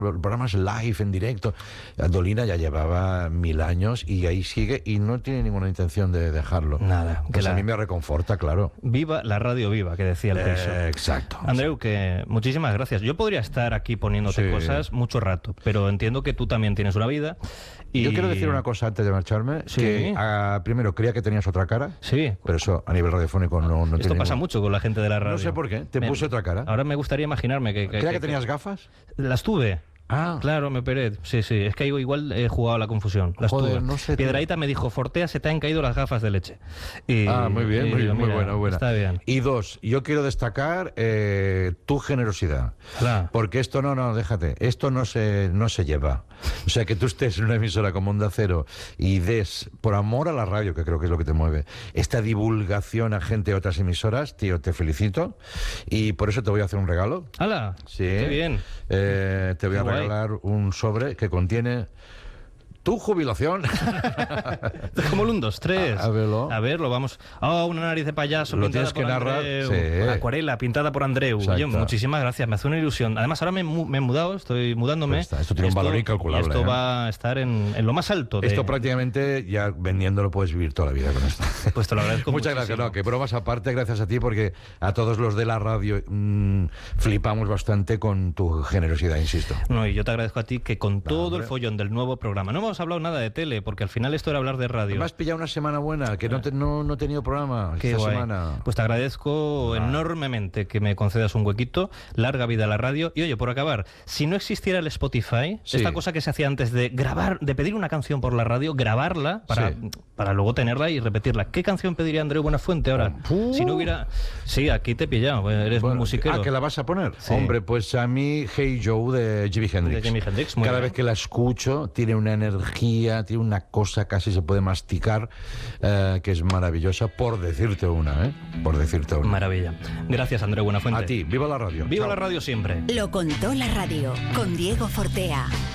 programas live, en directo. Dolina ya llevaba 1000 años y ahí sigue y no tiene ninguna intención de dejarlo. Nada. Pues a mí me reconforta, claro. Viva la radio viva, que decía el Peiso. Exacto. Andreu, que muchísimas gracias. Yo podría estar aquí poniéndote cosas mucho rato, pero entiendo que tú también tienes una vida. Y... Yo quiero decir una cosa antes de marcharme, que primero creía que tenías otra cara, pero eso a nivel radiofónico no tiene. Esto pasa mucho con la gente de la radio. No sé por qué, te puse otra cara. Ahora me gustaría imaginarme que... ¿Creía que tenías gafas? Las tuve. Ah. Claro, me operé. Sí, es que igual he jugado a la confusión. Las tuve. No sé. Piedrahita me dijo, Fortea, se te han caído las gafas de leche. Muy bien, muy buena. Está bien. Y dos, yo quiero destacar tu generosidad. Claro. Porque esto déjate, esto no se lleva. O sea, que tú estés en una emisora como Onda Cero y des, por amor a la radio, que creo que es lo que te mueve, esta divulgación a gente de otras emisoras, tío, te felicito. Y por eso te voy a hacer un regalo. ¡Hala! Sí. ¡Qué bien! Te voy a regalar un sobre que contiene tu jubilación. Como el 1, 2, 3. A verlo, vamos. Una nariz de payaso lo pintada tienes que por narrar. Andreu. Acuarela pintada por Andreu. Oye, muchísimas gracias, me hace una ilusión. Además, ahora me he mudado, estoy mudándome. Esto tiene un valor incalculable. Esto va a estar en lo más alto. Esto prácticamente, ya vendiéndolo, puedes vivir toda la vida con esto. Pues te lo agradezco Muchas muchísimo. gracias. Que bromas aparte, gracias a ti, porque a todos los de la radio flipamos bastante con tu generosidad, insisto. No, y yo te agradezco a ti que con todo el follón del nuevo programa, no hemos hablado nada de tele, porque al final esto era hablar de radio. Me has pillado una semana buena, que no he tenido programa esta semana. Pues te agradezco enormemente que me concedas un huequito. Larga vida a la radio. Y oye, por acabar, si no existiera el Spotify, esta cosa que se hacía antes de grabar, de pedir una canción por la radio, grabarla para luego tenerla y repetirla. ¿Qué canción pediría Andreu Buenafuente ahora? Si no hubiera... Sí, aquí te he pillado, eres muy musiquero. ¿Que la vas a poner? Sí. Hombre, pues a mí Hey Joe de Jimi Hendrix. De Jimi Hendrix, muy Cada bien. vez que la escucho tiene una energía, tiene una cosa casi se puede masticar, que es maravillosa, por decirte una, por decirte una. Maravilla. Gracias, Andreu Buenafuente. A ti, viva la radio. Viva Chao. la radio siempre. Lo contó la radio con Diego Fortea.